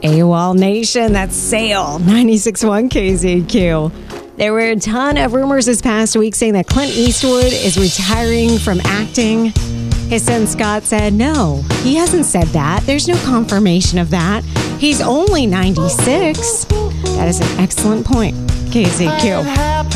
AOL Nation, that's Sale, 96.1 KZQ. There were a ton of rumors this past week saying that Clint Eastwood is retiring from acting. His son Scott said, no, he hasn't said that. There's no confirmation of that. He's only 96. That is an excellent point, KZQ.